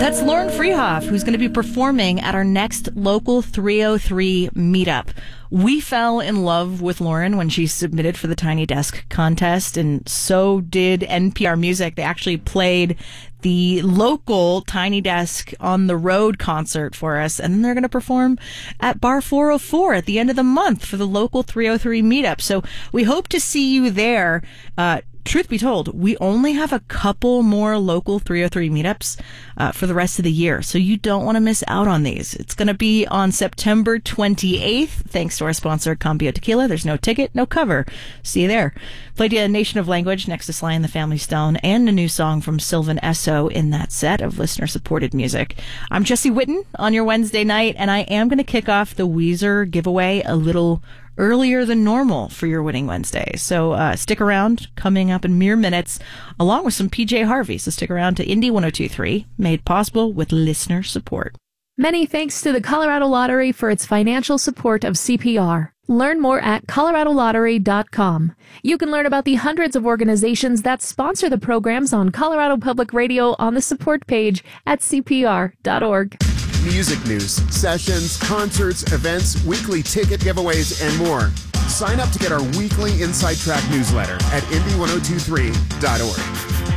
That's Lauren Freehoff, who's going to be performing at our next Local 303 meetup. We fell in love with Lauren when she submitted for the Tiny Desk contest, and so did NPR Music. They actually played the local Tiny Desk on the Road concert for us, and then they're going to perform at Bar 404 at the end of the month for the Local 303 meetup. So we hope to see you there. Truth be told, we only have a couple more Local 303 meetups for the rest of the year, so you don't want to miss out on these. It's going to be on September 28th, thanks to our sponsor, Cambio Tequila. There's no ticket, no cover. See you there. Played you Nation of Language next to Sly and the Family Stone, and a new song from Sylvan Esso in that set of listener-supported music. I'm Jesse Whitten on your Wednesday night, and I am going to kick off the Weezer giveaway a little earlier than normal for your Winning Wednesday. So stick around, coming up in mere minutes, along with some PJ Harvey. So stick around to Indy 102.3, made possible with listener support. Many thanks to the Colorado Lottery for its financial support of CPR. Learn more at coloradolottery.com. You can learn about the hundreds of organizations that sponsor the programs on Colorado Public Radio on the support page at cpr.org. Music news, sessions, concerts, events, weekly ticket giveaways, and more. Sign up to get our weekly Inside Track newsletter at indy1023.org.